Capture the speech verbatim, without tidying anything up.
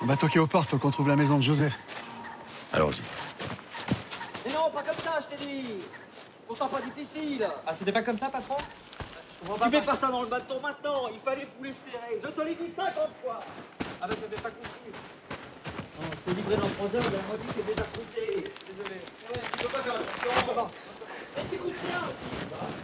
On va toquer aux portes, faut qu'on trouve la maison de Joseph. Allons-y. Mais non, pas comme ça, je t'ai dit. Pourtant pas difficile. Ah, c'était pas comme ça, patron? Je comprends Tu mets pas. pas ça dans le bâton maintenant. Il fallait pouler serré. Je te l'ai dit cinquante fois. Ah, bah, j'avais pas compris. Non, c'est livré dans trois heures, la moitié est déjà comptée. Désolé. Ouais, tu peux pas faire attention. Mais t'écoutes bien aussi.